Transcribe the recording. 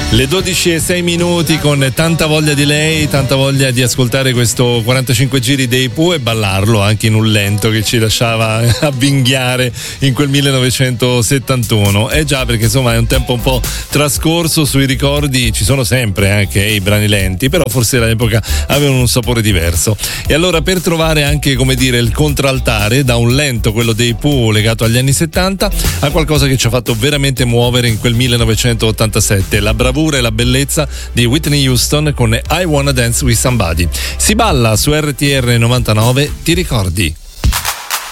Le 12:06 con tanta voglia di lei, tanta voglia di ascoltare questo 45 giri dei Pooh e ballarlo anche in un lento che ci lasciava avvinghiare in quel 1971. Già, perché insomma è un tempo un po' trascorso, sui ricordi ci sono sempre anche i brani lenti, però forse all'epoca avevano un sapore diverso. E allora, per trovare anche, come dire, il contraltare da un lento, quello dei Pooh legato agli anni 70, a qualcosa che ci ha fatto veramente muovere in quel 1987, la bravura e la bellezza di Whitney Houston con I Wanna Dance With Somebody. Si balla su RTR 99, ti ricordi?